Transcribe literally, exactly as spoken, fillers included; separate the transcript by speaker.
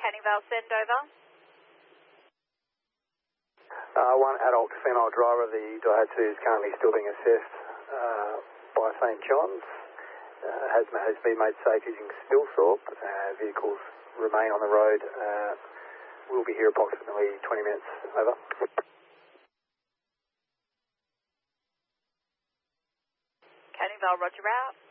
Speaker 1: Canning Vale, send over.
Speaker 2: Uh, one adult female driver of the Daihatsu is currently still being assessed uh, by Saint John's. Uh, has, has been made safe using Spilthorpe. Uh, vehicles remain on the road. Uh, we'll be here approximately twenty minutes. Over.
Speaker 1: Canning Vale, roger out.